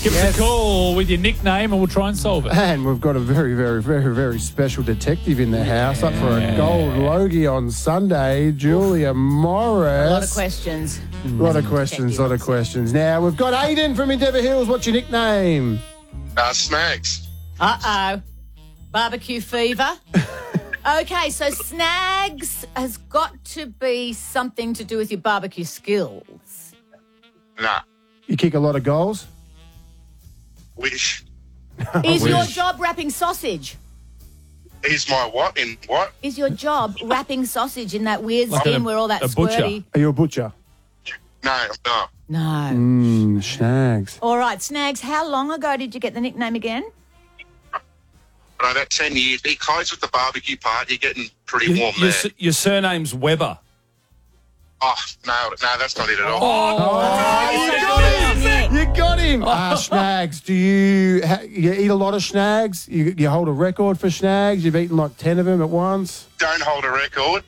Give us a call with your nickname and we'll try and solve it. And we've got a very, very, very, very special detective in the house up for a gold Logie on Sunday, Julia Morris. A lot of questions. Lot of questions. Now, we've got Aiden from Endeavour Hills. What's your nickname? Snags. Uh-oh. Barbecue fever. Okay, so Snags has got to be something to do with your barbecue skills. Nah. You kick a lot of goals? Wish. Is your job wrapping sausage? Is my what? In what? Is your job wrapping sausage in that weird Like skin a- where all that a butcher. squirty... Are you a butcher? No, I'm not. No. Snags. All right, Snags, how long ago did you get the nickname again? But about 10 years. He close with the barbecue part. You're getting pretty warm there. Your surname's Weber. Oh, no, that's not it at all. You got him. Snags. Do you eat a lot of snags? You hold a record for snags? You've eaten like 10 of them at once? Don't hold a record.